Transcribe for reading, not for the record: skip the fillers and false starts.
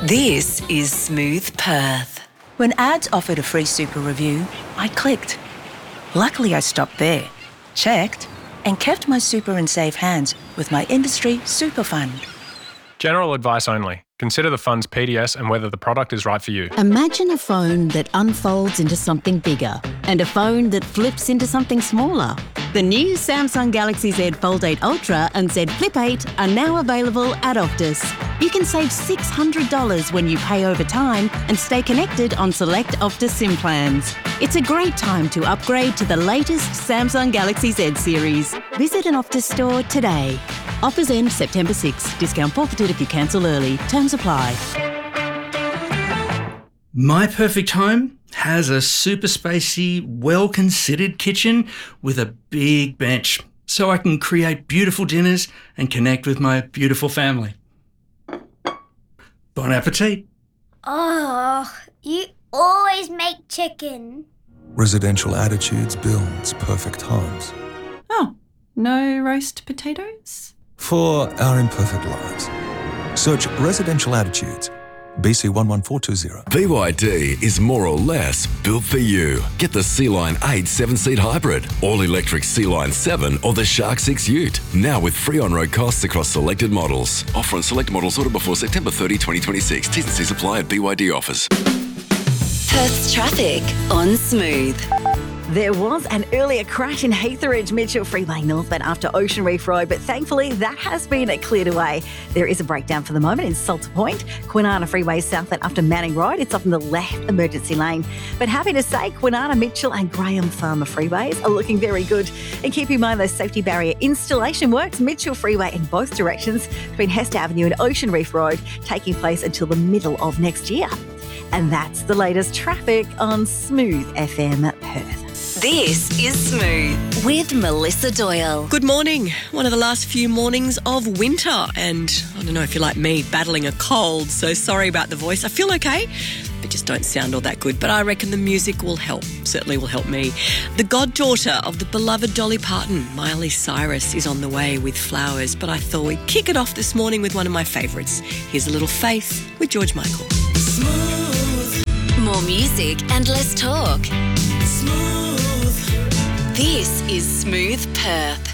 This is Smooth Perth. When ads offered a free super review, I clicked. Luckily, I stopped there, checked, and kept my super in safe hands with my industry super fund. General advice only. Consider the fund's PDS and whether the product is right for you. Imagine a phone that unfolds into something bigger and a phone that flips into something smaller. The new Samsung Galaxy Z Fold 8 Ultra and Z Flip 8 are now available at Optus. You can save $600 when you pay over time and stay connected on select Optus SIM plans. It's a great time to upgrade to the latest Samsung Galaxy Z series. Visit an Optus store today. Offers end September 6. Discount forfeited if you cancel early. Terms apply. My perfect home has a super spacey, well-considered kitchen with a big bench, so I can create beautiful dinners and connect with my beautiful family. Bon appetit. Oh, you always make chicken. Residential Attitudes builds perfect homes. Oh, no roast potatoes? For our imperfect lives. Search Residential Attitudes, BC 11420. BYD is more or less built for you. Get the Sea-Line 8 7-seat hybrid, all-electric Sea-Line 7 or the Shark 6 Ute. Now with free on-road costs across selected models. Offer on select models ordered before September 30, 2026. T's and C's apply at BYD offers. Perth's traffic on Smooth. There was an earlier crash in Heatheridge Mitchell Freeway northbound after Ocean Reef Road, but thankfully that has been cleared away. There is a breakdown for the moment in Salter Point, Kwinana Freeway southbound after Manning Road. It's off in the left emergency lane. But happy to say Kwinana Mitchell and Graham Farmer freeways are looking very good. And keep in mind those safety barrier installation works, Mitchell Freeway in both directions between Hester Avenue and Ocean Reef Road, taking place until the middle of next year. And that's the latest traffic on Smooth FM Perth. This is Smooth with Melissa Doyle. Good morning. One of the last few mornings of winter, and I don't know if you're like me, battling a cold, so sorry about the voice. I feel okay, but just don't sound all that good. But I reckon the music will help, certainly will help me. The goddaughter of the beloved Dolly Parton, Miley Cyrus, is on the way with flowers, but I thought we'd kick it off this morning with one of my favourites. Here's a little Faith with George Michael. Smooth. More music and less talk. Smooth. This is Smooth Perth.